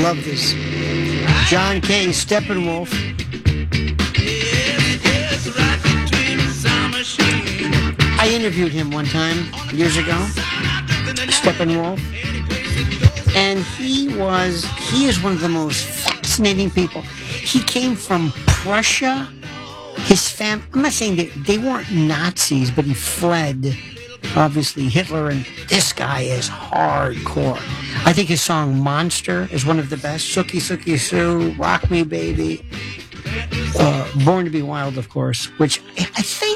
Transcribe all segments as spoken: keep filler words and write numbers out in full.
Love this. John Kay, Steppenwolf. I interviewed him one time years ago, Steppenwolf, and he was, he is one of the most fascinating people. He came from Prussia. His fam, I'm not saying that they weren't Nazis, but he fled, obviously, Hitler, and this guy is hardcore. I think his song Monster is one of the best. Sookie Sookie Sue, Rock Me Baby, uh, Born to Be Wild, of course, which I think,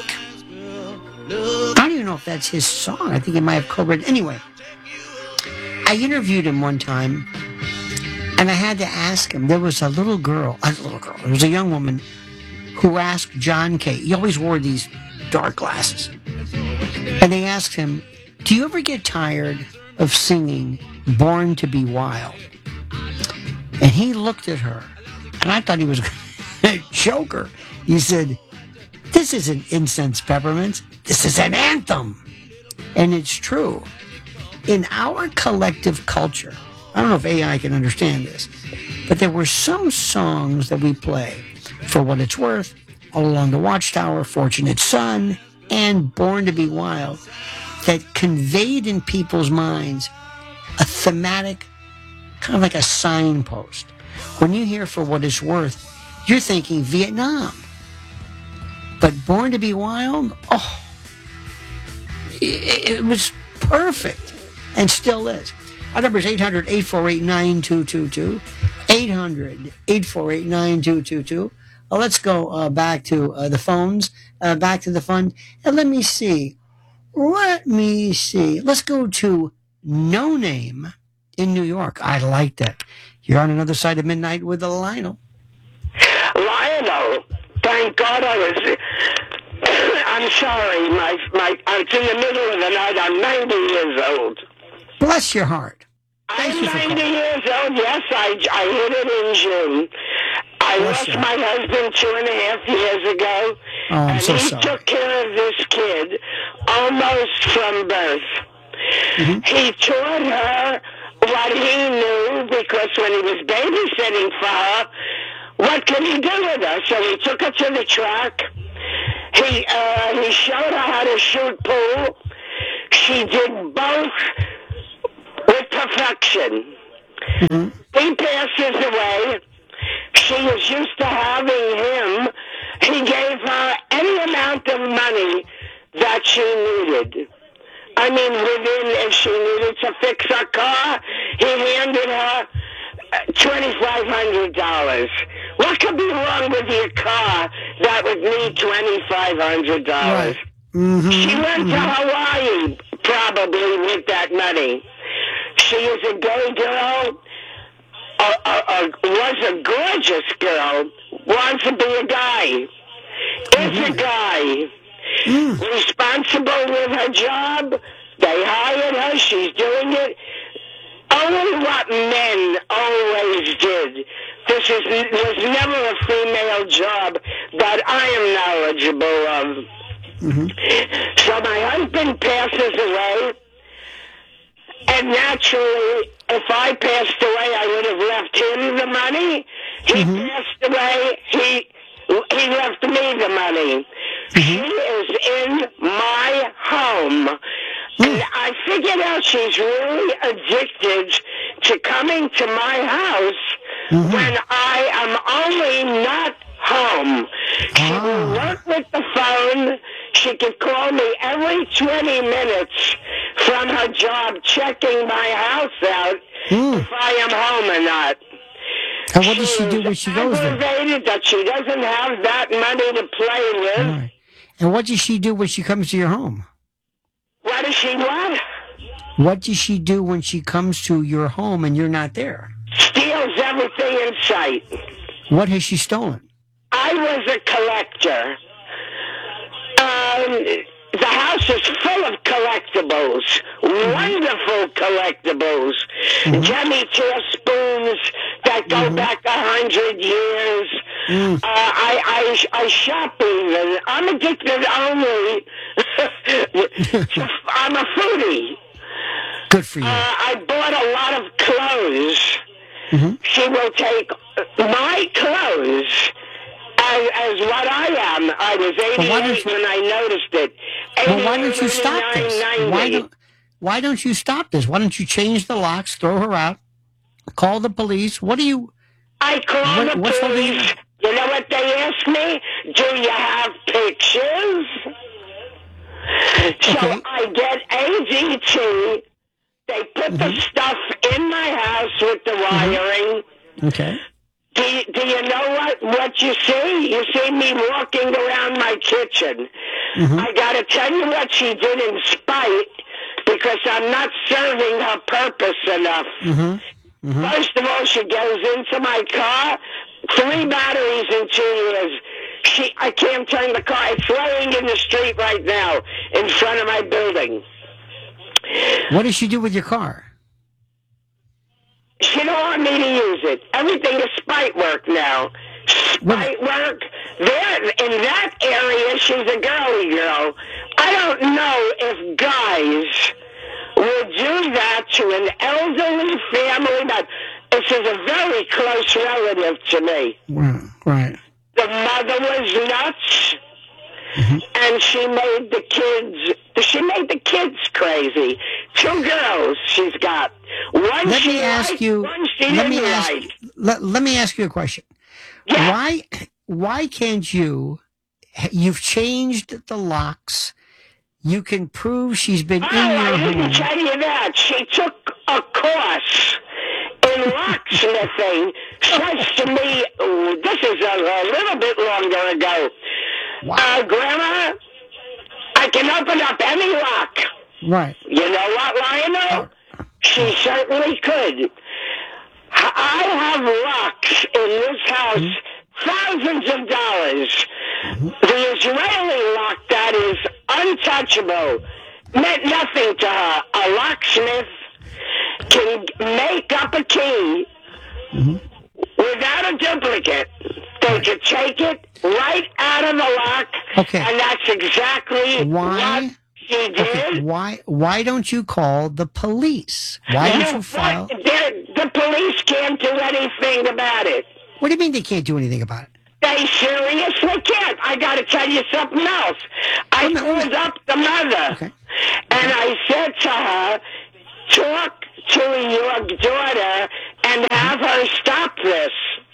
I don't even know if that's his song. I think he might have co-written. Anyway, I interviewed him one time, and I had to ask him. There was a little girl, a little girl, there was a young woman who asked John Kay. He always wore these dark glasses. And they asked him, do you ever get tired of singing Born to Be Wild? And he looked at her, and I thought he was going to choke her. He said, this isn't Incense Peppermints. This is an anthem. And it's true. In our collective culture, I don't know if A I can understand this, but there were some songs that we play, For What It's Worth, All Along the Watchtower, Fortunate Son, and Born to Be Wild, that conveyed in people's minds a thematic, kind of like a signpost. When you hear For What It's Worth, you're thinking Vietnam. But Born to Be Wild, oh, it, it was perfect, and still is. Our number is eight hundred, eight four eight, nine two two two, eight hundred, eight four eight, nine two two two. Well, let's go uh, back to uh, the phones, uh, back to the fun, and let me see. Let me see. Let's go to No Name in New York. I like that. You're on another side of midnight with the Lionel. Lionel, thank God I was. I'm sorry, my my. It's in the middle of the night. I'm ninety years old. Bless your heart. Thank I'm ninety years old. Yes, I I hit it in June. I Bless lost you. my husband two and a half years ago, oh, I'm and so he sorry. took care of this kid almost from birth. Mm-hmm. He taught her what he knew because when he was babysitting for her, what could he do with her? So he took her to the track. He uh, he showed her how to shoot pool. She did both with perfection. Mm-hmm. He passes away. She was used to having him. He gave her any amount of money that she needed. I mean, within, if she needed to fix her car, he handed her twenty-five hundred dollars. What could be wrong with your car that would need twenty-five hundred dollars? Right. Mm-hmm. She went mm-hmm. to Hawaii, probably, with that money. She is a gay girl, a, a, a, was a gorgeous girl, wants to be a guy, is mm-hmm. a guy, mm. responsible with her job. They hired her, she's doing it. Only what men always did. This is there's never a female job that I am knowledgeable of. Mm-hmm. So my husband passes away, and naturally, if I passed away, I would have left him the money. He mm-hmm. passed away, he he left me the money. Mm-hmm. She is in my home. And I figured out she's really addicted to coming to my house mm-hmm. when I am only not home. She ah. will work with the phone. She could call me every twenty minutes from her job, checking my house out mm. if I am home or not. And what does she do when she goes there? Aggravated that she doesn't have that money to play with. Right. And what does she do when she comes to your home? What does she what? What does she do when she comes to your home and you're not there? Steals everything in sight. What has she stolen? I was a collector. Um, the house is full of collectibles, mm-hmm. wonderful collectibles. Mm-hmm. Jemmy Tear spoons that go mm-hmm. back a hundred years. Mm. Uh, I, I, I shop even. I'm addicted only. I'm a foodie. Good for you. Uh, I bought a lot of clothes. Mm-hmm. She will take my clothes as, as what I am. I was eighty-eight you, when I noticed it. Well, why don't you stop this? ninety. Why don't Why don't you stop this? Why don't you change the locks, throw her out, call the police? What do you? I call what, the what's police. You know what they ask me? Do you have pictures? So Okay. I get A D T. They put mm-hmm. the stuff in my house with the wiring. Mm-hmm. Okay. Do you, do you know what, what you see? You see me walking around my kitchen. Mm-hmm. I got to tell you what she did in spite, because I'm not serving her purpose enough. Mm-hmm. Mm-hmm. First of all, she goes into my car, three batteries in two years. She, I can't turn the car. It's laying in the street right now in front of my building. What does she do with your car? She don't want me to use it. Everything is spite work now. Spite work. There, in that area, she's a girly girl. I don't know if guys would do that to an elderly family member. This is a very close relative to me. Right. Right. The mother was nuts, mm-hmm. and she made the kids. She made the kids crazy. Two girls she's got. One let she me ask liked, you. one she let didn't me ask. like. Let, let me ask you a question. Yeah. Why? Why can't you? You've changed the locks. You can prove she's been oh, in your I home. didn't tell you that. She took a course in locksmithing. Says to me, oh, this is a, a little bit longer ago. Wow. Uh, Grandma, I can open up any lock. Right. You know what, Lionel? Oh. She certainly could. I have locks in this house, mm-hmm. thousands of dollars. Mm-hmm. The Israeli lock that is untouchable meant nothing to her. A locksmith can make up a key mm-hmm. without a duplicate. They right. could take it right out of the lock, okay. and that's exactly why? what she did. Okay. Why? Why don't you call the police? Why don't you file? The police can't do anything about it. What do you mean they can't do anything about it? They seriously can't. I got to tell you something else. I called up the mother, okay. and I said to her, talk to your daughter and have her stop this.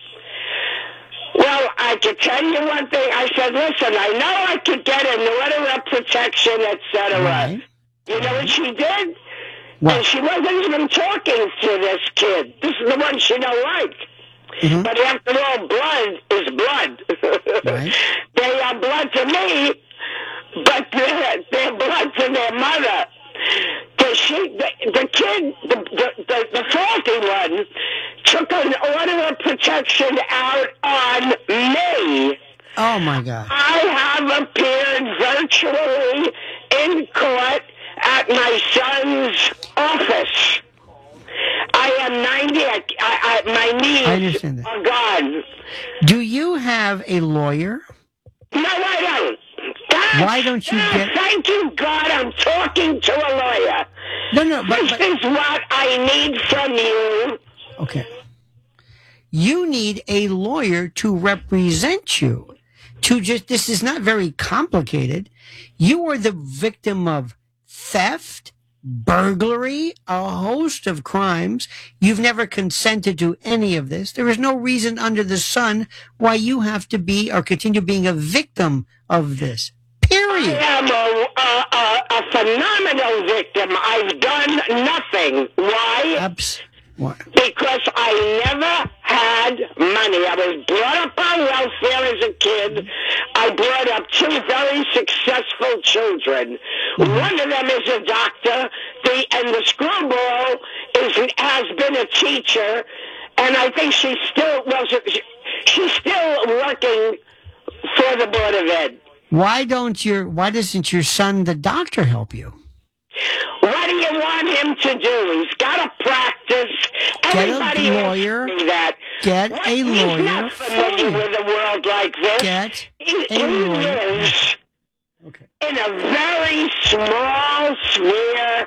Well, I could tell you one thing. I said, listen, I know I could get an order of protection, et cetera. Right. You know what she did? What? And she wasn't even talking to this kid. This is the one she don't like. Mm-hmm. But after all, blood is blood. Right. They are blood to me, but they're, they're blood to their mother. The, she, the, the kid, the, the, the, the faulty one, took an order of protection out on me. Oh, my God. I have appeared virtually in court at my son's office. I am ninety. I, I, my knees I understand that. are gone. Do you have a lawyer? No, I don't. That's, Why don't you get... Thank you, God, I'm talking to a lawyer. No, no, but... This but, is what I need from you. Okay. You need a lawyer to represent you. To just... This is not very complicated. You are the victim of theft, burglary, a host of crimes. You've never consented to any of this. There is no reason under the sun why you have to be or continue being a victim of this. Period. I am a, a, a, a phenomenal victim. I've done nothing. Why? Abs- what? Because I never had money. I was brought up on welfare as a kid. I brought up two very successful children. Mm-hmm. One of them is a doctor, the, and the screwball is has been a teacher, and I think she still was. She's still working for the Board of Ed. Why don't your Why doesn't your son, the doctor, help you? What do you want him to do? He's got to practice. Everybody Get a lawyer. That. Get what? a lawyer. He's not familiar with a world like this. Get he, a he lawyer. lives okay. in a very small sphere.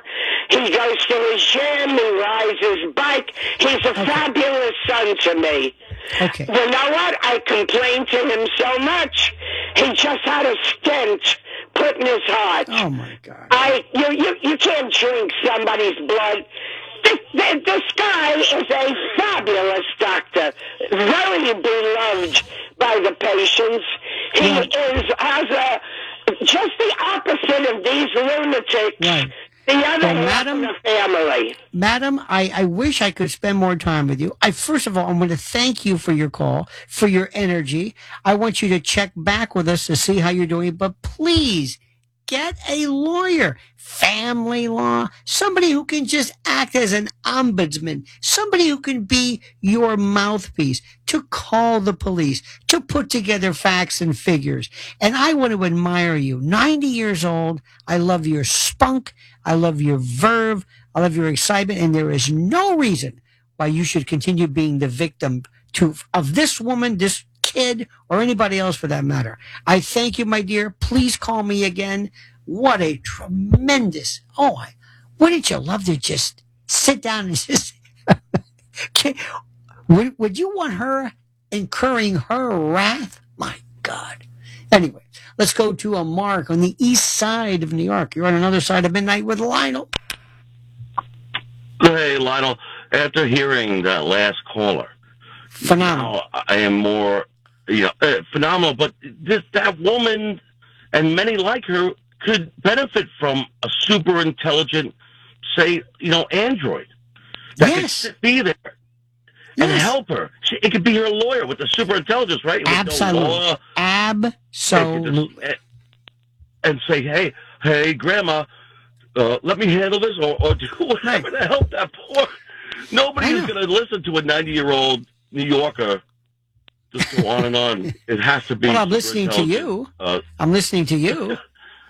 He goes to his gym. He rides his bike. He's a Okay. fabulous son to me. Okay. You know what? I complained to him so much. He just had a stent put in his heart. Oh my God. I you you you can't drink somebody's blood. This, this, this guy is a fabulous doctor, very beloved by the patients. He Yeah. is has a just the opposite of these lunatics. Right. The other Well, half madam- of the family. Madam, I, I wish I could spend more time with you. I first of all, I'm going to thank you for your call, for your energy. I want you to check back with us to see how you're doing, but please get a lawyer, family law, somebody who can just act as an ombudsman, somebody who can be your mouthpiece to call the police, to put together facts and figures. And I want to admire you. ninety years old. I love your spunk. I love your verve. I love your excitement. And there is no reason why you should continue being the victim to of this woman, this kid, or anybody else for that matter. I thank you, my dear. Please call me again. What a tremendous, oh, I, wouldn't you love to just sit down and just, Can- would, would you want her incurring her wrath? My God. Anyway, let's go to a Mark on the east side of New York. You're on another side of midnight with Lionel. Hey, Lionel, after hearing that last caller, Phenomenal. now I am more, you know, uh, phenomenal. But this that woman and many like her could benefit from a super intelligent, say, you know, android that could Yes. sit- be there and Yes. help her. She, it could be her lawyer with the super intelligence, right? With no Absolutely. law, Absolutely. and, and say, hey, hey, Grandma, uh, let me handle this, or, or do whatever to help that poor. Nobody I is know. going to listen to a ninety-year-old New Yorker just go on and on. It has to be. Well, I'm super listening to intelligent. you. Uh, I'm listening to you.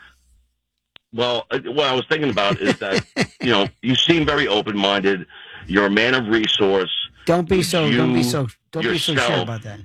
well, uh, what I was thinking about is that you know you seem very open-minded. You're a man of resource. Don't be so. Don't be You so. Don't be so sure yourself- about that.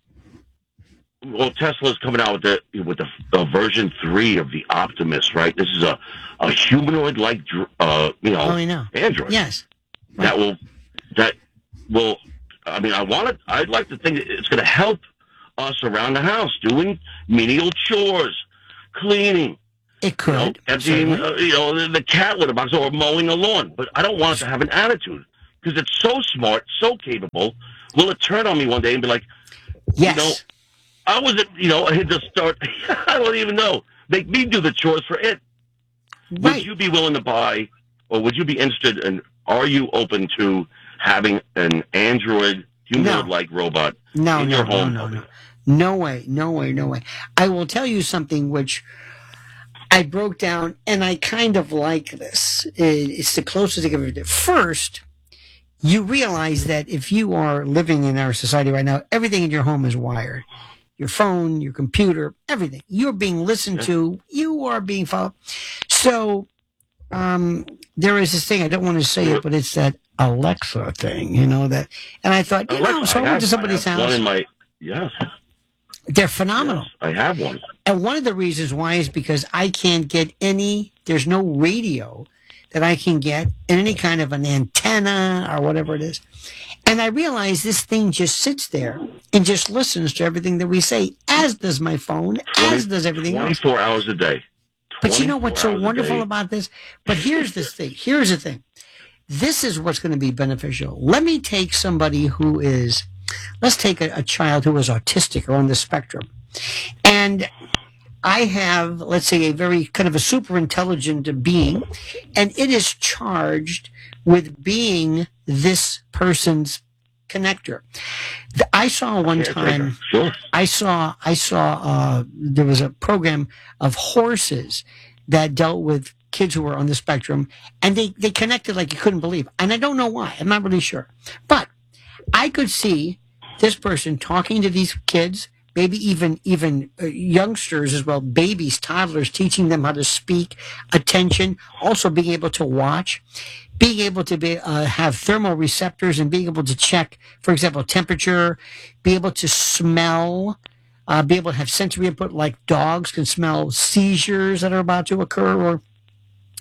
Well, Tesla's coming out with the with the uh, version three of the Optimus, right? This is a a humanoid-like, dr- uh, you know, Oh, I know. android Yes. that will that will. I mean, I want it. I'd like to think that it's going to help us around the house doing menial chores, cleaning, It you know, could. emptying, certainly. uh, you know, the, the cat litter box or mowing the lawn. But I don't want it to have an attitude because it's so smart, so capable. Will it turn on me one day and be like, Yes. you know, I wasn't, you know, I had to start. I don't even know. Make me do the chores for it. Would right. you be willing to buy, or would you be interested in? Are you open to having an android humanoid-like robot No, in no, your no, home? no, no. No way. No way. No way. I will tell you something which I broke down, and I kind of like this. It- It's the closest I can ever do. First, you realize that if you are living in our society right now, everything in your home is wired. Your phone, your computer, everything. You're being listened Yeah. to. You are being followed. So, um, there is this thing, I don't want to say it, but it's that Alexa thing, you know, that, and I thought, you know, Alexa, so I I went to have- somebody's I have One house. in my yes, They're phenomenal. yes, I have one. And one of the reasons why is because I can't get any, there's no radio that I can get in any kind of an antenna or whatever it is. And I realize this thing just sits there and just listens to everything that we say, as does my phone, as does everything else. Twenty-four hours a day. But you know what's so twenty-four hours a wonderful day. about this? But here's this thing. Here's the thing. This is what's going to be beneficial. Let me take somebody who is, let's take a, a child who is autistic or on the spectrum. And I have, let's say, a very kind of a super intelligent being, and it is charged with being this person's connector. The- I saw one Caretaker. time, Sure. I saw, I saw, uh, there was a program of horses that dealt with kids who were on the spectrum, and they, they connected like you couldn't believe. And I don't know why. I'm not really sure. But I could see this person talking to these kids, maybe even even uh, youngsters as well, babies, toddlers, teaching them how to speak, attention, also being able to watch, being able to be uh, have thermal receptors and being able to check, for example, temperature, be able to smell, uh, be able to have sensory input like dogs can smell seizures that are about to occur or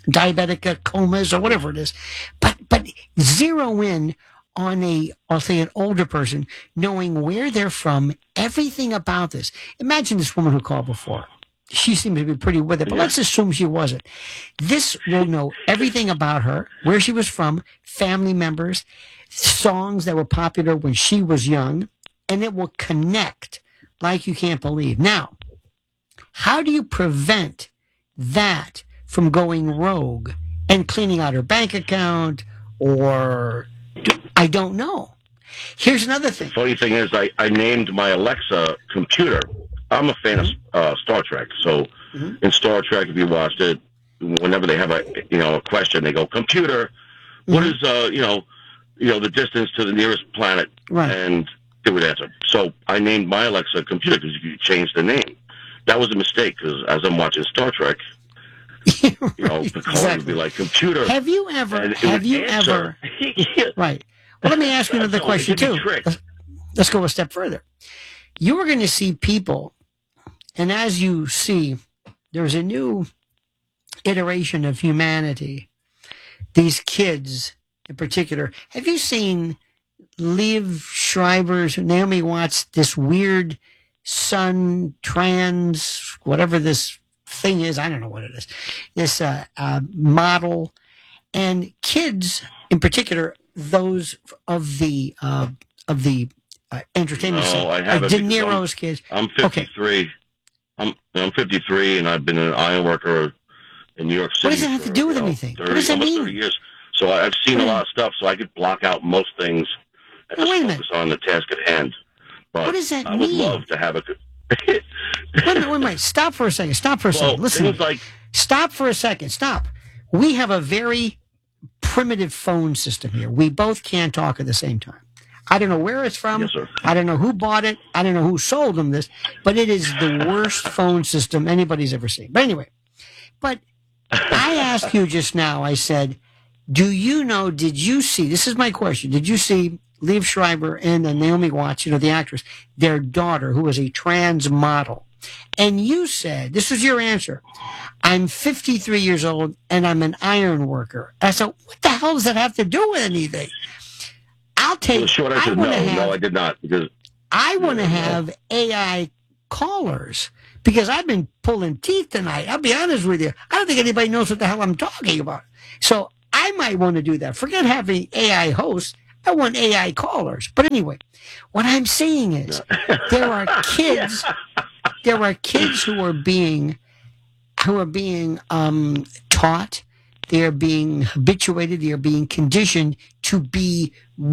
diabetic uh, comas or whatever it is. But but zero in on a, I'll say an older person, knowing where they're from, everything about this. Imagine this woman who called before. She seemed to be pretty with it, but Yeah. let's assume she wasn't. This will know everything about her, where she was from, family members, songs that were popular when she was young, and it will connect like you can't believe. Now, how do you prevent that from going rogue and cleaning out her bank account, or I don't know. Here's another thing. Funny thing is, I, I named my Alexa computer. I'm a fan Mm-hmm. of uh, Star Trek. So Mhm. in Star Trek, if you watched it, whenever they have a you know a question, they go, "Computer, what Mhm. is uh you know you know the distance to the nearest planet?" Right. And it would answer. So I named my Alexa computer because you could change the name. That was a mistake because as I'm watching Star Trek, you know, the call would Exactly. be like, "Computer." Have you ever? and it Have would you answer. ever? Right. Well, let me ask you another So it question could be too. tricked. Let's, let's go a step further. You are going to see people, and as you see, there's a new iteration of humanity. These kids, in particular, have you seen Liv Schreiber's Naomi Watts? This weird sun trans, whatever this thing is, I don't know what it is. This uh, uh, model. And kids, in particular, those of the uh, of the uh, entertainment No, scene, I like haven't De because I'm- Niro's kids. I'm fifty-three. I'm I'm fifty-three, and I've been an iron worker in New York City. What does that have to for, do with you know, anything? What thirty, does that almost mean? thirty years. So I- I've seen a lot of stuff, so I could block out most things and Now, just wait a minute. focus on the task at hand. But What does that I would mean? love to have a. Wait a minute, wait a minute. Stop for a second. Stop for a well, second. Listen. things like Stop for a second. Stop. We have a very primitive phone system here. We both can't talk at the same time. I don't know where it's from. yes, sir. I don't know who bought it. I don't know who sold them this, but it is the worst phone system anybody's ever seen. But anyway, but I asked you just now, I said, do you know, did you see, this is my question, did you see Liv Schreiber and uh, Naomi Watts, you know, the actress, their daughter, who was a trans model? And you said, this was your answer, I'm fifty-three years old and I'm an iron worker. I said, what the hell does that have to do with anything? I'll Well, take, the short I answer is no. want to have, No, I did not because I want to Yeah, no. have A I callers because I've been pulling teeth tonight. I'll be honest with you. I don't think anybody knows what the hell I'm talking about. So I might want to do that. Forget having A I hosts. I want A I callers. But anyway, what I'm saying is there are kids, there are kids who are being, who are being um, taught. They are being habituated. They are being conditioned to be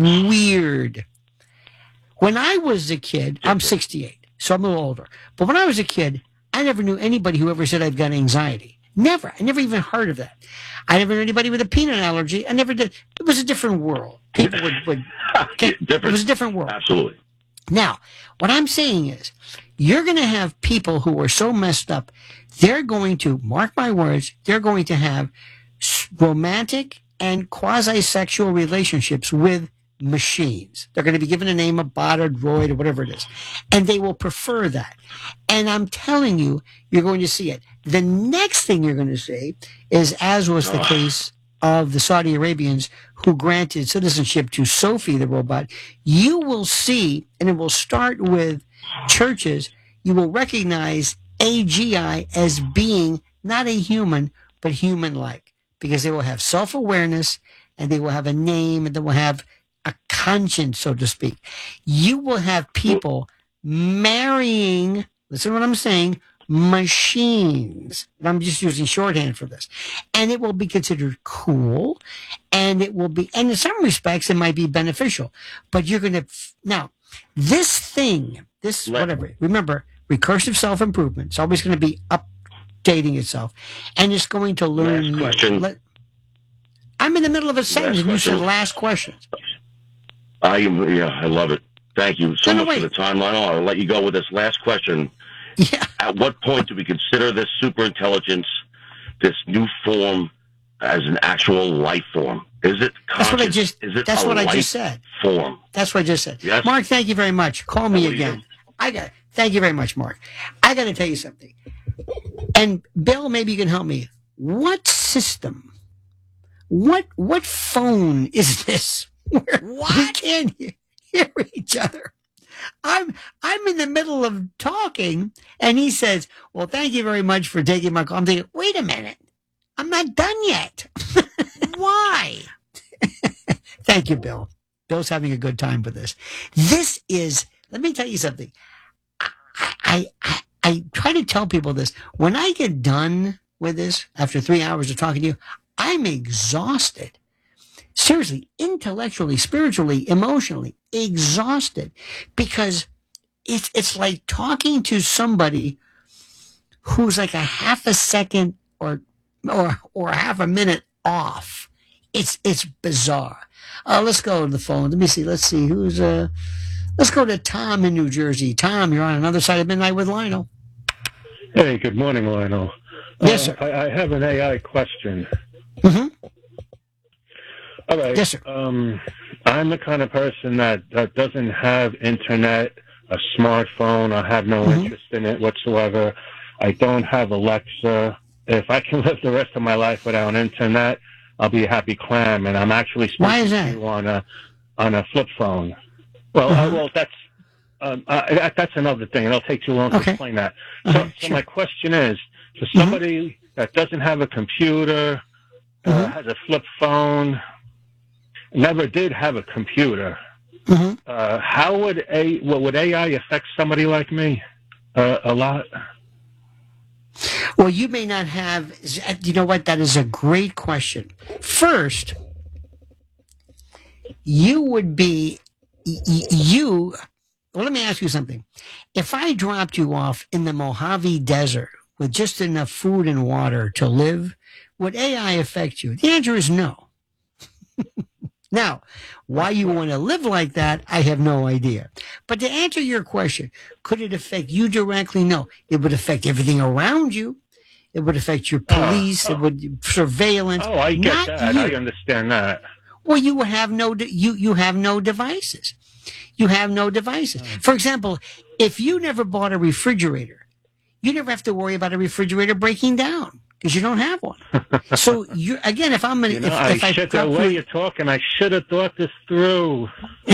weird. When I was a kid, I'm sixty-eight, so I'm a little older. But when I was a kid, I never knew anybody who ever said I've got anxiety. Never. I never even heard of that. I never knew anybody with a peanut allergy. I never did. It was a different world. People would, would it was different. a different world. Absolutely. Now, what I'm saying is, you're going to have people who are so messed up, they're going to, mark my words, they're going to have s- romantic and quasi-sexual relationships with machines. They're going to be given a name, a bot or droid or whatever it is. And they will prefer that. And I'm telling you, you're going to see it. The next thing you're going to see is, as was the Ugh. case of the Saudi Arabians who granted citizenship to Sophie the robot, you will see, and it will start with churches, you will recognize A G I as being not a human, but human-like, because they will have self-awareness and they will have a name and they will have a conscience, so to speak. You will have people marrying, listen to what I'm saying, machines. And I'm just using shorthand for this. And it will be considered cool. And it will be, and in some respects, it might be beneficial. But you're going to, now, this thing, this, Let- whatever, remember, recursive self-improvement. It's always going to be updating itself. And it's going to learn. Last new. question. Let- I'm in the middle of a sentence and you said question. last question. I yeah, I love it. Thank you so No, no, much for wait. the timeline. I'll let you go with this last question. Yeah. At what point do we consider this superintelligence, this new form, as an actual life form? Is it conscious? That's what I just, Is it that's a what I life just said. form? That's what I just said. Yes. Mark, thank you very much. Call me That what you again. I got. Thank you very much, Mark. I got to tell you something. And Bill, maybe you can help me. What system. What what phone is this? Where What? we can't he- hear each other. I'm I'm in the middle of talking, and he says, "Well, thank you very much for taking my call." I'm thinking, wait a minute, I'm not done yet. Why? Thank you, Bill. Bill's having a good time with this. This is. Let me tell you something. I I I, I try to tell people this when I get done with this after three hours of talking to you. I'm exhausted. Seriously, intellectually, spiritually, emotionally, exhausted because it's it's like talking to somebody who's like a half a second or or or half a minute off. It's it's bizarre. Uh, let's go to the phone. Let me see. Let's see who's uh. Let's go to Tom in New Jersey. Tom, you're on another side of midnight with Lionel. Hey, good morning, Lionel. Yes, Uh, sir. I, I have an A I question. Mm-hmm. All right. Yes, sir. Um, I'm the kind of person that, that doesn't have internet, a smartphone. I have no Mhm. interest in it whatsoever. I don't have Alexa. If I can live the rest of my life without internet, I'll be a happy clam. And I'm actually speaking Why is to that? you on a on a flip phone. Well, uh, Uh-huh. well, that's um, uh, that, that's another thing. It'll take too long to Okay. explain that. So, Uh-huh, so sure. my question is, for somebody that doesn't have a computer, uh, Mhm. has a flip phone, never did have a computer, Mm-hmm. uh, how would a well, would A I affect somebody like me? Uh, a lot. Well, you may not have. You know what? That is a great question. First, you would be y- y- you. Well, let me ask you something. If I dropped you off in the Mojave Desert with just enough food and water to live, would A I affect you? The answer is no. Now, why you want to live like that, I have no idea. But to answer your question, could it affect you directly? No. It would affect everything around you. It would affect your police. Oh, It would surveillance. Oh, I get not that. you. I understand that. Well, you would have no. de- You you have no devices. You have no devices. For example, if you never bought a refrigerator, you never have to worry about a refrigerator breaking down because you don't have one. So you again, if I'm gonna, You know, if, I if I should. The drop way you- you're talking, I should have thought this through.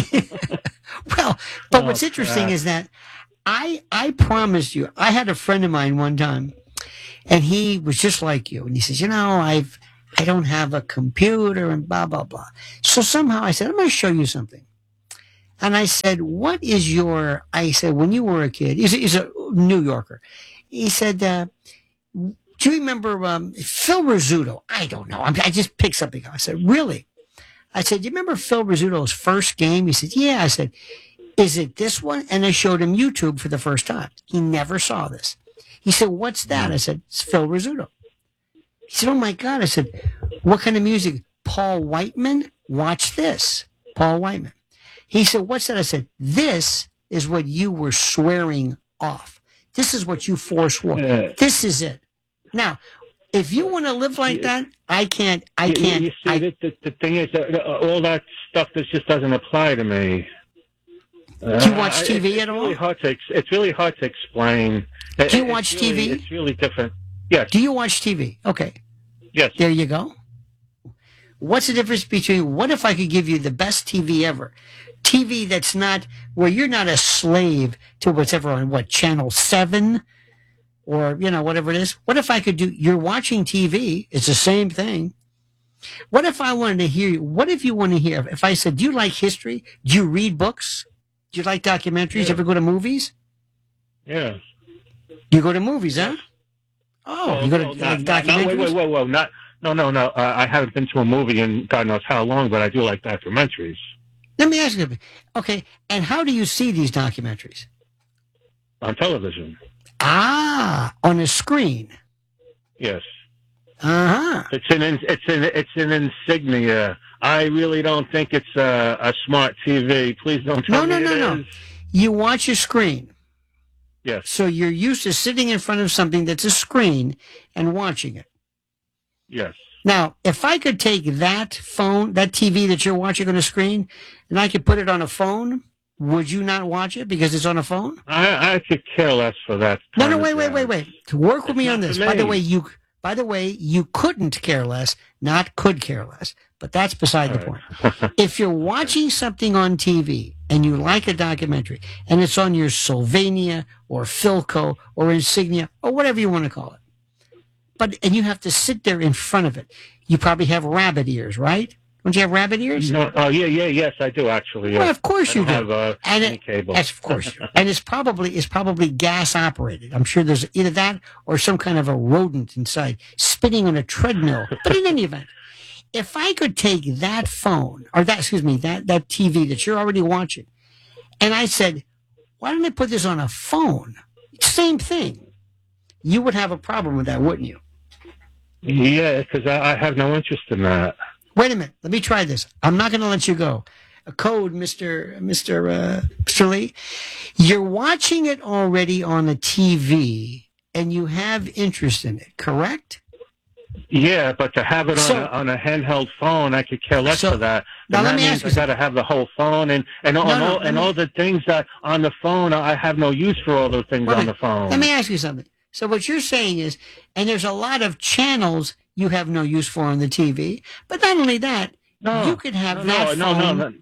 well, but Oh, what's interesting crap. is that I I promised you. I had a friend of mine one time, and he was just like you, and he says, you know, I've I don't have a computer and blah blah blah. So somehow I said, I'm going to show you something. And I said, what is your, I said, when you were a kid, he's a, he's a New Yorker. He said, uh, do you remember um, Phil Rizzuto? I don't know. I'm, I just picked something up. I said, really? I said, do you remember Phil Rizzuto's first game? He said, yeah. I said, is it this one? And I showed him YouTube for the first time. He never saw this. He said, what's that? I said, it's Phil Rizzuto. He said, oh my God. I said, what kind of music? Paul Whiteman? Watch this. Paul Whiteman. He said, what's that? I said, this is what you were swearing off. This is what you forswore. Yeah. This is it. Now, if you want to live like that, I can't, I You- can't. You, see, I, the, the, the thing is, that uh, all that stuff that just doesn't apply to me. Uh, Do you watch I- T V it's at all? Really hard to, ex- it's really hard to explain. Do you It- watch it's really- T V? It's really different. Yes. do you watch T V? Okay. Yes. There you go. What's the difference between what if I could give you the best T V ever? T V that's not where you're not a slave to what's ever on what channel seven or you know whatever it is. What if I could do? You're watching T V. It's the same thing. What if I wanted to hear you? What if you want to hear? If I said, "Do you like history? Do you read books? Do you like documentaries? Yeah. Ever go to movies? Yeah. You go to movies, huh? Oh, Well, you go to well, like not, not, not, documentaries? wait, wait, wait, wait, not, no, no, no. Uh, I haven't been to a movie in God knows how long, but I do like documentaries. Let me ask you something. Okay, and how do you see these documentaries? On television. Ah, on a screen. Yes. Uh huh. It's an in- it's an it's an insignia. I really don't think it's a, a smart T V. Please don't tell No, me no, it no, no. is. You watch a screen. Yes. So you're used to sitting in front of something that's a screen and watching it. Yes. Now, if I could take that phone, that T V that you're watching on a screen, and I could put it on a phone, would you not watch it because it's on a phone? I I could care less for that. No, kind no, of wait, wait, jazz. wait, wait. To work with It's me not on for this. By the me. way, you By the way, you couldn't care less, not could care less, but that's beside All the right. point. If you're watching something on T V and you like a documentary and it's on your Sylvania or Philco or Insignia or whatever you want to call it, but and you have to sit there in front of it, you probably have rabbit ears, right? Don't you have rabbit ears? No, oh yeah, yeah, yes, I do actually. Well, Yes. of course I you don't do. have uh, And any it, cable. yes, of course. And it's probably it's probably gas operated. I'm sure there's either that or some kind of a rodent inside spinning on a treadmill. But in any event, if I could take that phone or that excuse me that that T V that you're already watching, and I said, why don't I put this on a phone? Same thing. You would have a problem with that, wouldn't you? Yeah, because I, I have no interest in that. Wait a minute. Let me try this. I'm not going to let you go. A code, Mister Mister Uh, Mister Lee. You're watching it already on a T V, and you have interest in it, correct? Yeah, but to have it on, So- a, on a handheld phone, I could care less So- for that. now And let that me means ask you I got to have the whole phone, and and, all, No, and, no, all, let and me- all the things that on the phone, I have no use for all those things Wait a on the minute. phone. Let me ask you something. So what you're saying is, and there's a lot of channels you have no use for on the T V, but not only that, no, you could have no, that no, phone. no, no,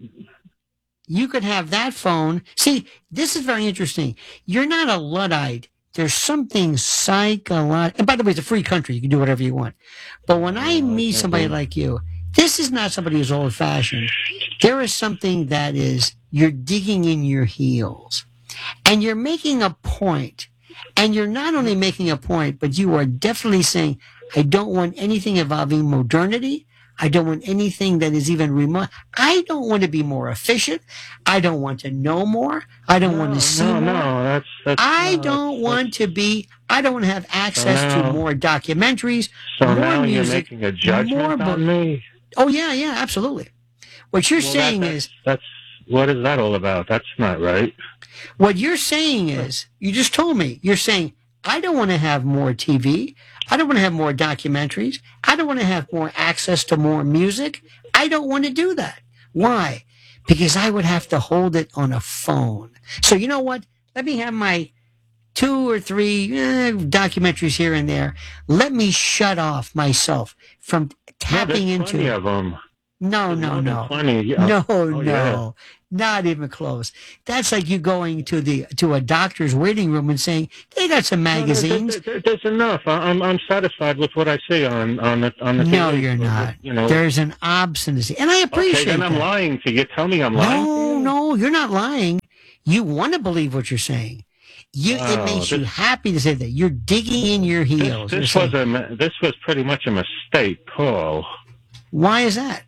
You could have that phone. See, this is very interesting. You're not a Luddite. There's something psychological. And by the way, it's a free country. You can do whatever you want. But when I meet somebody like you, this is not somebody who's old fashioned. There is something that is, you're digging in your heels and you're making a point. And you're not only making a point, but you are definitely saying, I don't want anything involving modernity. I don't want anything that is even remote. I don't want to be more efficient. I don't want to know more. I don't want to see no, more. no, that's, that's I no, don't that's- want to be, I don't want to have access So to now- more documentaries, So more now you're music, making a judgment more on book- me. Oh, yeah, yeah, absolutely. What you're Well, saying that, is, that's, that's what is that all about? That's not right. what you're saying is, you just told me, you're saying, I don't want to have more T V. I don't want to have more documentaries. I don't want to have more access to more music. I don't want to do that. Why? Because I would have to hold it on a phone. So you know what? Let me have my two or three eh, documentaries here and there. Let me shut off myself from tapping yeah, there's into. plenty of them. No, There's no, more than no. Plenty. Yeah. No, Oh, no, yeah. not even close. That's like you going to the to a doctor's waiting room and saying they got some No, there- magazines. there- there- there's enough. I- I'm I'm satisfied with what I see on on the on the No, T V. you're not. You know. There's an obstinacy, and I appreciate Okay, then I'm that. lying to you. Tell me I'm lying. to No, you? no, you're not lying. You want to believe what you're saying. You, it Wow, makes you this- happy to say that. You're digging in your This, heels. You're this saying, was a mi- this was pretty much a mistake call. why is that?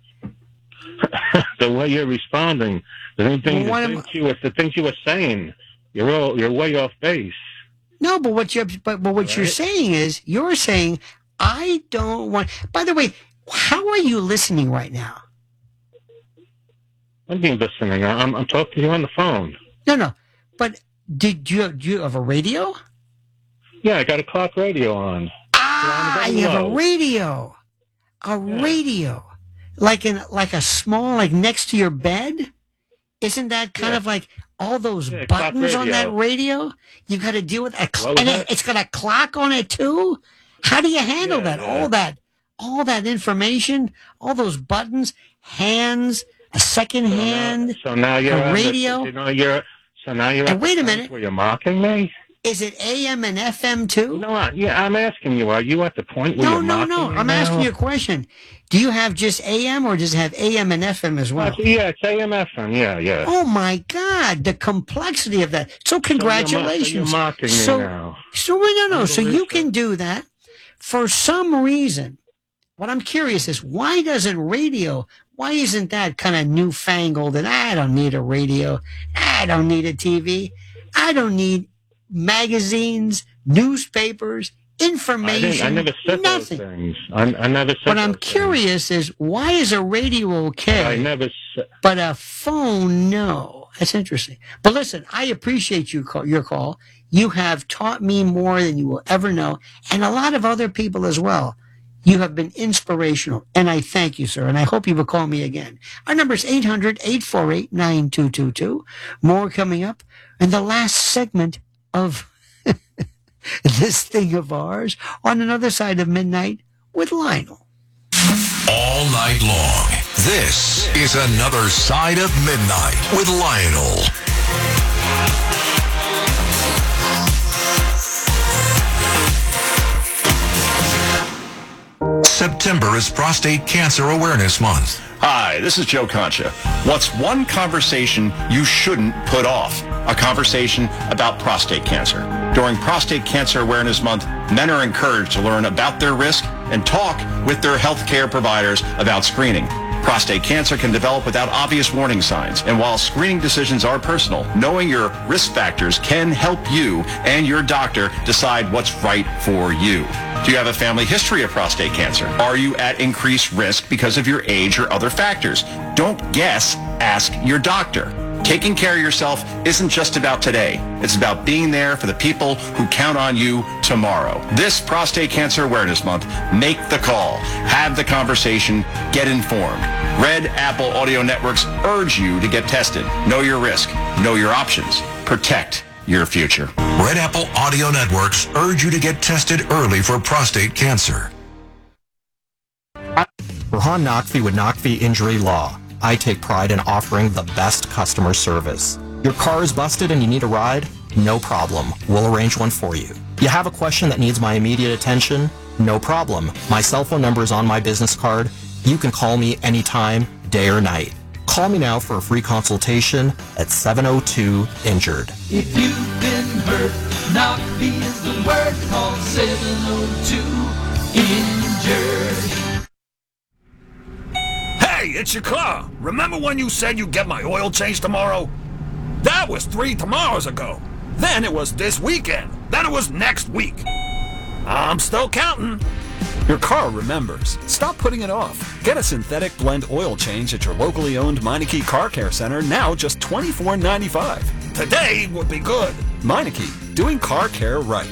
The way you're responding, the things, Well, the, what am- things you were, the things you were saying, you're all you're way off base. No, but what you're but, but what you're Right. saying is you're saying I don't want. By the way, how are you listening right now? I'm being listening. I'm I'm talking to you on the phone. No, no. But did you do you have a radio? Yeah, I got a clock radio on. Ah, down you have a low. radio. A Yeah. radio. Like in like a small like next to your bed? Isn't that kind Yeah. of like all those Yeah, clock buttons on that radio. radio? You got to deal with a cl- What was and it, that? it's got a clock on it too. How do you handle Yeah, that? yeah. All that all that information, all those buttons, hands, a second So now- hand. So now you're a on the- radio. you know, you're so now you're. And at the wait a point minute. Where you're mocking me? Is it A M and F M too? No, I, yeah, I'm asking you. Are you at the point where No, you're no, mocking no. me I'm now? asking you a question. Do you have just A M or does it have A M and F M as well? Uh, yeah, it's A M F M. Yeah, yeah. Oh my God, the complexity of that. So congratulations. So you're, mo- so you're mocking So- me now. So wait, no, no. So you Unbelievable. can do that. For some reason, what I'm curious is why doesn't radio, why isn't that kind of newfangled and I don't need a radio, I don't need a T V, I don't need magazines, newspapers, I, information, didn't, I never said nothing. those things. I, I never said What I'm those things. curious is why is a radio okay? I never said. But a phone, no. That's interesting. But listen, I appreciate you call, your call. You have taught me more than you will ever know, and a lot of other people as well. You have been inspirational, and I thank you, sir, and I hope you will call me again. Our number is eight hundred, eight four eight, nine two two two. More coming up in the last segment of this thing of ours on Another Side of Midnight with Lionel. All night long, this is Another Side of Midnight with Lionel. September is Prostate Cancer Awareness Month. Hi, this is Joe Concha. What's one conversation you shouldn't put off? A conversation about prostate cancer. During Prostate Cancer Awareness Month, men are encouraged to learn about their risk and talk with their healthcare providers about screening. Prostate cancer can develop without obvious warning signs, and while screening decisions are personal, knowing your risk factors can help you and your doctor decide what's right for you. Do you have a family history of prostate cancer? Are you at increased risk because of your age or other factors? Don't guess, ask your doctor. Taking care of yourself isn't just about today. It's about being there for the people who count on you tomorrow. This Prostate Cancer Awareness Month, make the call, have the conversation, get informed. Red Apple Audio Networks urge you to get tested. Know your risk, know your options, protect your future. Red Apple Audio Networks urge you to get tested early for prostate cancer. Rahan Naqvi with Naqvi Injury Law. I take pride in offering the best customer service. Your car is busted and you need a ride? No problem. We'll arrange one for you. You have a question that needs my immediate attention? No problem. My cell phone number is on my business card. You can call me anytime, day or night. Call me now for a free consultation at seven oh two injured. If you've been hurt, Naqvi is the word. Call seven oh two injured. Hey, it's your car. Remember when you said you'd get my oil change tomorrow? That was three tomorrows ago. Then it was this weekend. Then it was next week. I'm still counting. Your car remembers. Stop putting it off. Get a synthetic blend oil change at your locally owned Meineke Car Care Center, now just twenty-four ninety-five. Today would be good. Meineke, doing car care right.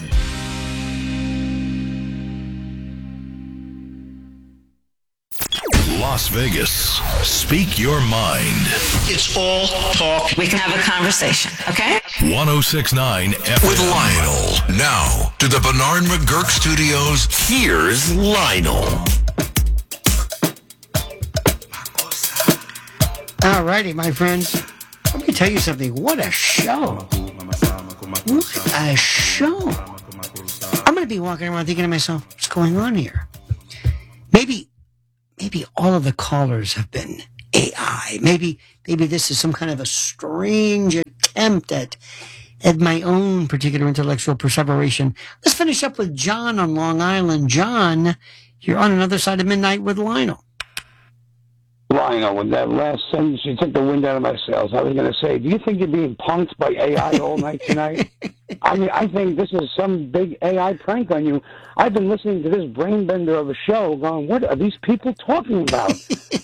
Las Vegas. Speak your mind. It's all talk. We can have a conversation, okay? ten sixty-nine F M. With Lionel. Now, to the Bernard McGurk Studios, here's Lionel. All righty, my friends. Let me tell you something. What a show. What a show. I'm going to be walking around thinking to myself, what's going on here? Maybe... Maybe all of the callers have been A I. Maybe maybe this is some kind of a strange attempt at at my own particular intellectual perseveration. Let's finish up with John on Long Island. John, you're on Another Side of Midnight with Lionel. Lionel, with that last sentence, you took the wind out of my sails. I was going to say, do you think you're being punked by A I all night tonight? I mean, I think this is some big A I prank on you. I've been listening to this brain bender of a show going, what are these people talking about?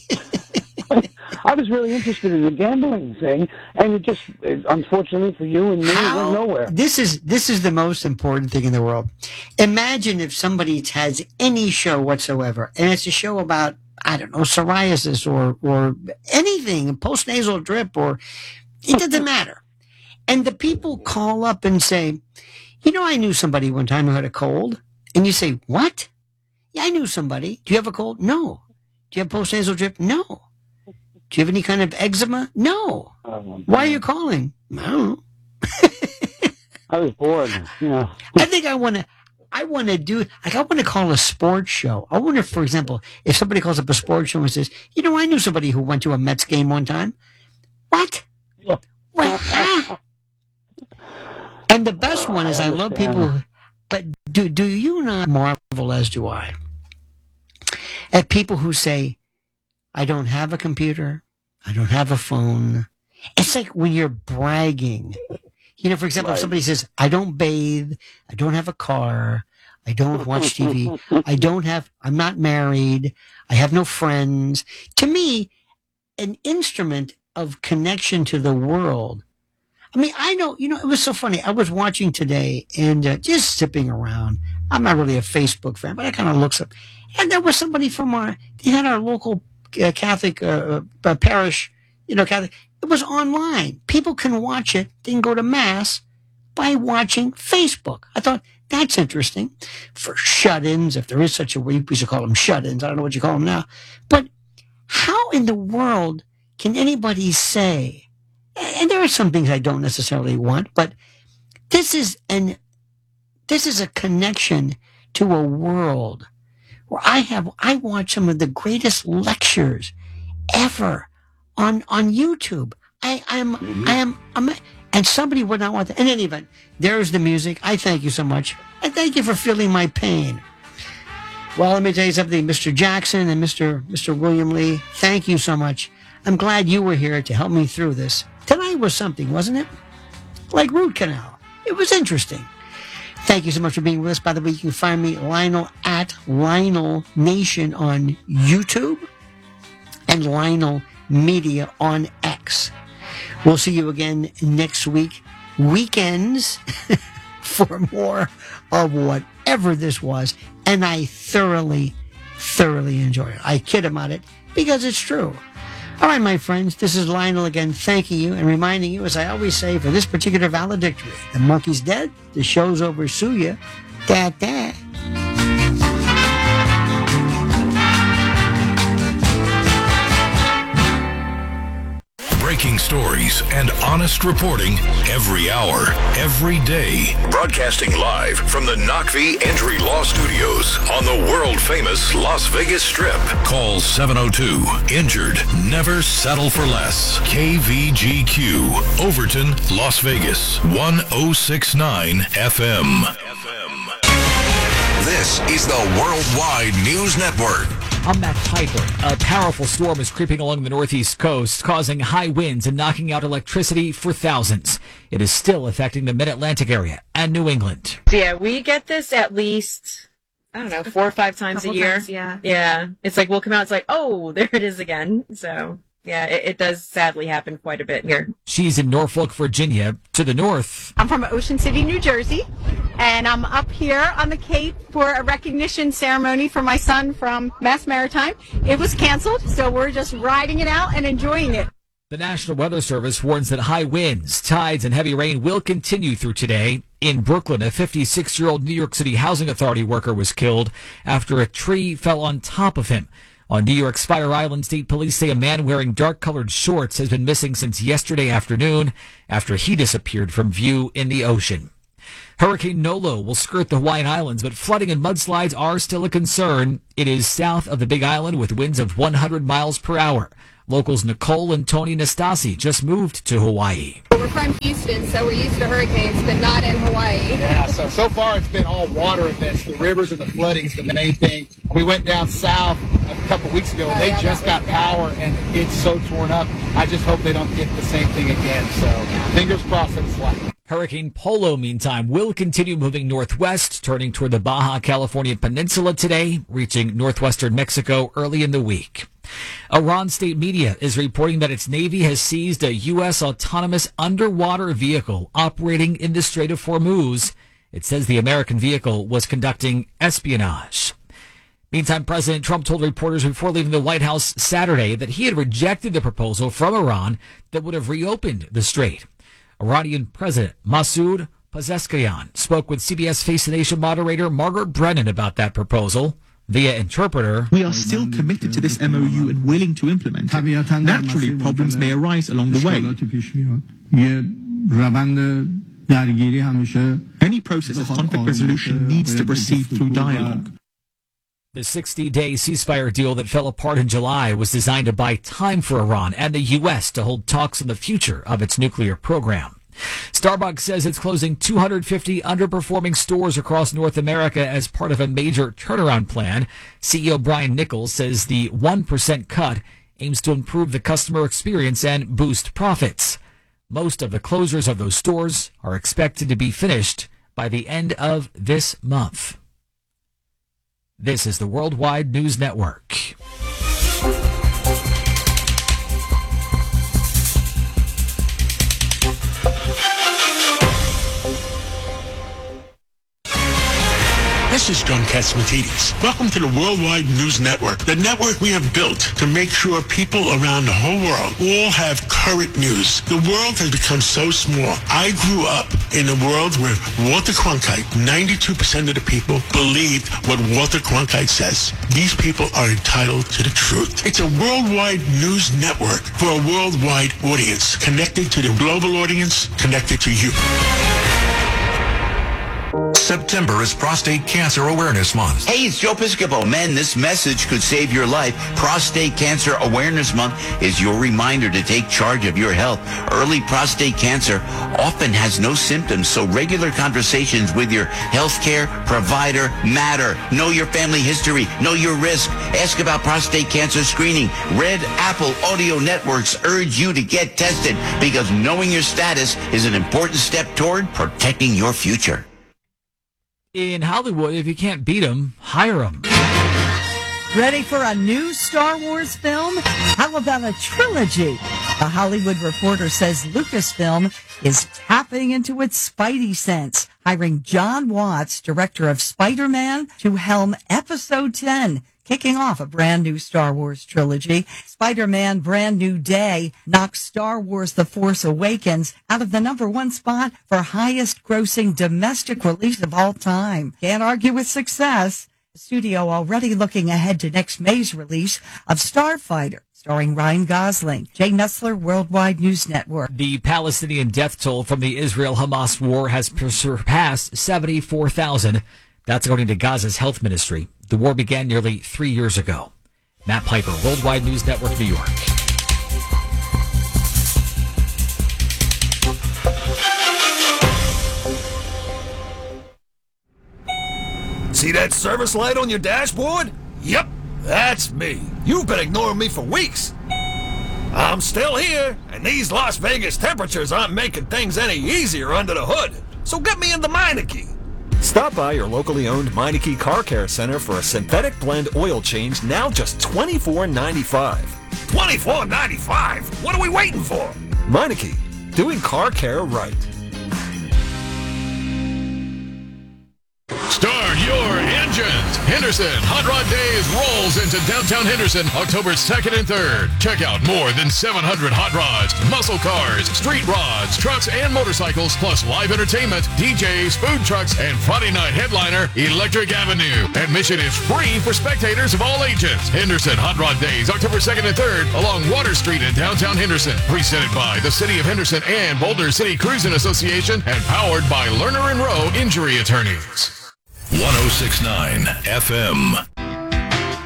I was really interested in the gambling thing, and it just, it, unfortunately for you and me, How? it went nowhere. This is, this is the most important thing in the world. Imagine if somebody has any show whatsoever, and it's a show about, I don't know, psoriasis or, or anything, postnasal drip, or it doesn't matter. And the people call up and say, you know, I knew somebody one time who had a cold. And you say, what? Yeah, I knew somebody. Do you have a cold? No. Do you have postnasal drip? No. Do you have any kind of eczema? No. Um, Why are you calling? I don't know. I was bored. Yeah. I think I want to, I want to do, like, I want to call a sports show. I wonder, for example, if somebody calls up a sports show and says, you know, I knew somebody who went to a Mets game one time. What? What? Ah. And the best one is I love people, but do, do you not marvel, as do I, at people who say, I don't have a computer, I don't have a phone. It's like when you're bragging. You know, for example, right. If somebody says, I don't bathe, I don't have a car, I don't watch T V, I don't have, I'm not married, I have no friends. To me, an instrument of connection to the world. I mean, I know, you know, it was so funny. I was watching today and uh, just zipping around. I'm not really a Facebook fan, but I kind of looked up. And there was somebody from our, they had our local uh, Catholic uh, uh, parish, you know, Catholic. It was online. People can watch it. They can go to Mass, by watching Facebook. I thought, that's interesting for shut-ins, if there is such a word. We used to call them shut-ins. I don't know what you call them now. But how in the world can anybody say, and there are some things I don't necessarily want, but this is an this is a connection to a world where I have I watch some of the greatest lectures ever on on YouTube. I am mm-hmm. I am I'm, and somebody would not want that. In any event, there's the music. I thank you so much. And thank you for feeling my pain. Well, let me tell you something, Mister Jackson and Mister Mister William Lee, thank you so much. I'm glad you were here to help me through this. Tonight was something, wasn't it? Like root canal. It was interesting. Thank you so much for being with us. By the way, you can find me, Lionel, at Lionel Nation on YouTube and Lionel Media on X. We'll see you again next week. Weekends for more of whatever this was. And I thoroughly, thoroughly enjoy it. I kid about it because it's true. All right, my friends, this is Lionel again thanking you and reminding you, as I always say, for this particular valedictory. The monkey's dead. The show's over. Sue ya. Da-da. Breaking stories and honest reporting every hour, every day. Broadcasting live from the Knockvee Injury Law Studios on the world-famous Las Vegas Strip. Call seven oh two, injured. Never settle for less. K V G Q, Overton, Las Vegas, one oh six point nine F M. This is the Worldwide News Network. I'm Matt Piper. A powerful storm is creeping along the northeast coast, causing high winds and knocking out electricity for thousands. It is still affecting the mid-Atlantic area and New England. Yeah, we get this at least, I don't know, four or five times a year. Times, yeah. Yeah. It's like we'll come out, it's like, oh, there it is again. So, yeah, it, it does sadly happen quite a bit here. She's in Norfolk, Virginia, to the north. I'm from Ocean City, New Jersey, and I'm up here on the Cape for a recognition ceremony for my son from Mass Maritime. It was canceled, so we're just riding it out and enjoying it. The National Weather Service warns that high winds, tides, and heavy rain will continue through today. In Brooklyn, a fifty-six-year-old New York City Housing Authority worker was killed after a tree fell on top of him. On New York's Fire Island, state police say a man wearing dark-colored shorts has been missing since yesterday afternoon after he disappeared from view in the ocean. Hurricane Nolo will skirt the Hawaiian Islands, but flooding and mudslides are still a concern. It is south of the Big Island with winds of one hundred miles per hour. Locals Nicole and Tony Nastasi just moved to Hawaii. We're from Houston, so we're used to hurricanes, but not in Hawaii. Yeah, so so far it's been all water events. The rivers and the flooding is the main thing. We went down south a couple weeks ago, and they just got power, and it's so torn up. I just hope they don't get the same thing again. So fingers crossed that it's like. Hurricane Polo, meantime, will continue moving northwest, turning toward the Baja California Peninsula today, reaching northwestern Mexico early in the week. Iran state media is reporting that its Navy has seized a U S autonomous underwater vehicle operating in the Strait of Hormuz. It says the American vehicle was conducting espionage. Meantime, President Trump told reporters before leaving the White House Saturday that he had rejected the proposal from Iran that would have reopened the strait. Iranian President Masoud Pezeshkian spoke with C B S Face the Nation moderator Margaret Brennan about that proposal. Via interpreter, we are still committed to this M O U and willing to implement it. Naturally, problems may arise along the way. Any process of conflict resolution needs to proceed through dialogue. The sixty-day ceasefire deal that fell apart in July was designed to buy time for Iran and the U S to hold talks on the future of its nuclear program. Starbucks says it's closing two hundred fifty underperforming stores across North America as part of a major turnaround plan. C E O Brian Nichols says the one percent cut aims to improve the customer experience and boost profits. Most of the closures of those stores are expected to be finished by the end of this month. This is the Worldwide News Network. This is John Catsimatidis. Welcome to the Worldwide News Network, the network we have built to make sure people around the whole world all have current news. The world has become so small. I grew up In a world where Walter Cronkite, ninety-two percent of the people believed what Walter Cronkite says. These people are entitled to the truth. It's a worldwide news network for a worldwide audience, connected to the global audience, connected to you. September is Prostate Cancer Awareness Month. Hey, it's Joe Piscopo. Men, this message could save your life. Prostate Cancer Awareness Month is your reminder to take charge of your health. Early prostate cancer often has no symptoms, so regular conversations with your healthcare provider matter. Know your family history. Know your risk. Ask about prostate cancer screening. Red Apple Audio Networks urge you to get tested because knowing your status is an important step toward protecting your future. In Hollywood, if you can't beat them, hire them. Ready for a new Star Wars film? How about a trilogy? The Hollywood Reporter says Lucasfilm is tapping into its Spidey sense, hiring John Watts, director of Spider-Man, to helm Episode ten, kicking off a brand new Star Wars trilogy. Spider-Man Brand New Day knocks Star Wars The Force Awakens out of the number one spot for highest grossing domestic release of all time. Can't argue with success. The studio already looking ahead to next May's release of Starfighter, starring Ryan Gosling. Jay Nussler, Worldwide News Network. The Palestinian death toll from the Israel-Hamas war has surpassed seventy-four thousand. That's according to Gaza's health ministry. The war began nearly three years ago. Matt Piper, Worldwide News Network, New York. See that service light on your dashboard? Yep, that's me. You've been ignoring me for weeks. I'm still here, and these Las Vegas temperatures aren't making things any easier under the hood. So get me into Meineke. Stop by your locally owned Meineke Car Care Center for a synthetic blend oil change, now just twenty-four ninety-five. twenty-four ninety-five? What are we waiting for? Meineke, doing car care right. Start your engines. Henderson Hot Rod Days rolls into downtown Henderson October second and third. Check out more than seven hundred hot rods, muscle cars, street rods, trucks, and motorcycles, plus live entertainment, D Js, food trucks, and Friday night headliner, Electric Avenue. Admission is free for spectators of all ages. Henderson Hot Rod Days, October second and third, along Water Street in downtown Henderson. Presented by the City of Henderson and Boulder City Cruising Association, and powered by Lerner and Rowe Injury Attorneys. one oh six point nine F M.